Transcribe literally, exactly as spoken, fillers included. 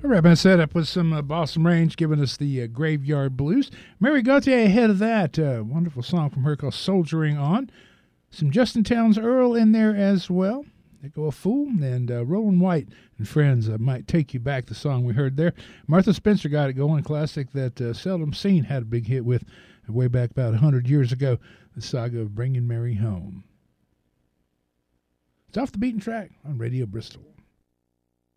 All right, been set up with some uh, Boston Range giving us the uh, Graveyard Blues. Mary Gauthier ahead of that. Uh, wonderful song from her called Soldiering On. Some Justin Townes Earl in there as well. They Go a Fool. And uh, Roland White and Friends uh, Might Take You Back, the song we heard there. Martha Spencer got it going, a classic that uh, Seldom Seen had a big hit with way back about one hundred years ago, the saga of Bringing Mary Home. It's Off the Beaten Track on Radio Bristol.